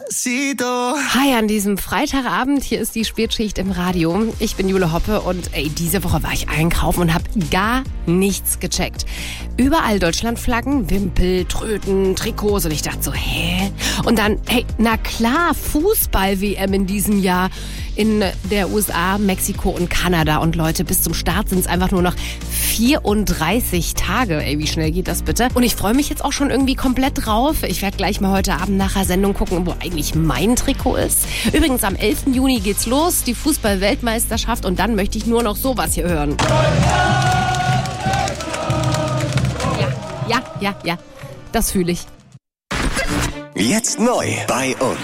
Despacito. Hi an diesem Freitagabend, hier ist die Spätschicht im Radio. Ich bin Jule Hoppe und diese Woche war ich einkaufen und habe gar nichts gecheckt. Überall Deutschlandflaggen, Wimpel, Tröten, Trikots und ich dachte so, hä? Und dann, na klar, Fußball-WM in diesem Jahr in der USA, Mexiko und Kanada. Und Leute, bis zum Start sind es einfach nur noch 34 Tage. Wie schnell geht das bitte? Und ich freue mich jetzt auch schon irgendwie komplett drauf. Ich werde gleich mal heute Abend nach der Sendung gucken, wo eigentlich mein Trikot ist. Übrigens, am 11. Juni geht's los, die Fußball-Weltmeisterschaft. Und dann möchte ich nur noch sowas hier hören. Ja, das fühle ich. Jetzt neu bei uns.